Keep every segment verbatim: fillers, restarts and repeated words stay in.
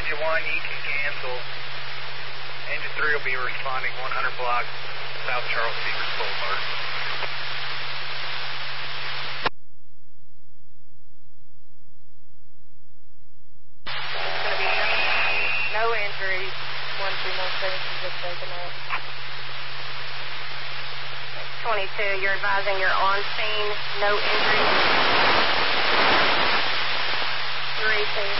engine one, you can cancel. Engine three will be responding one hundred block, South Charles Stevens Boulevard. It's going to be no injuries. One, two more seconds, just taken up. twenty-two, you're advising you're on scene, no injuries. Three, two.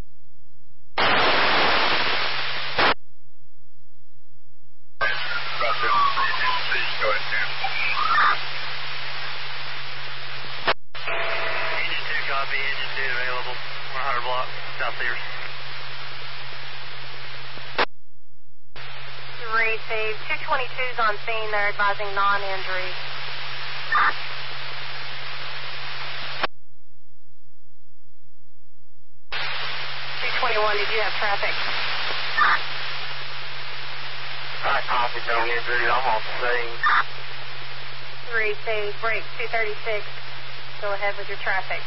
Engine two copy, engine two available, one hundred block, South Sears. Receive. two twenty-two's on scene. They're advising non-injury. two twenty-one, did you have traffic? I copied, no injury, I'm on scene. Receive. Break two thirty-six. Go ahead with your traffic.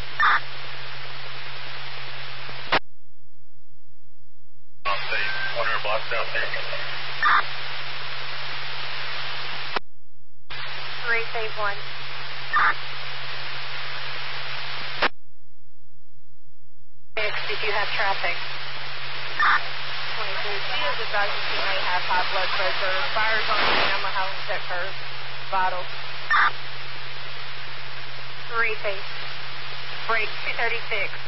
On scene, one hundred block, South Sears. Receive one. Six, did you have traffic? twenty-two, she is advising she may have high blood pressure. Fires on the camera, how to check her vitals. Receive. Break two thirty-six.